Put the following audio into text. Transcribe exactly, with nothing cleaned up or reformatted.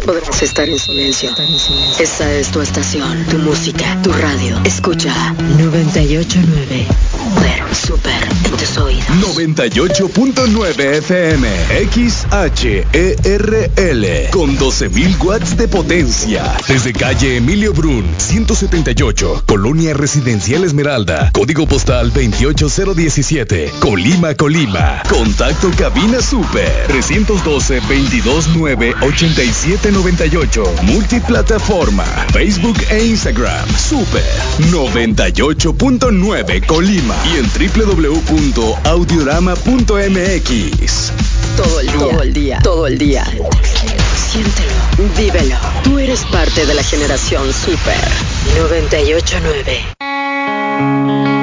podrás estar en silencio. Esta es tu estación, tu música, tu radio. Escucha noventa y ocho punto nueve. Super en tus oídos. noventa y ocho punto nueve F M, X H E R L, con doce mil watts de potencia. Desde calle Emilio Brun, ciento setenta y ocho, Colonia Residencial Esmeralda, código postal veintiocho cero diecisiete, Colima, Colima. Contacto cabina Super, trescientos doce, veintidós nueve, ochenta y siete noventa y ocho. Multiplataforma, Facebook e Instagram. Super noventa y ocho punto nueve Colima y en doble u doble u doble u punto audiorama punto m x. Todo el día, todo el día, todo el día. Siéntelo, vívelo. Tú eres parte de la generación Super noventa y ocho punto nueve.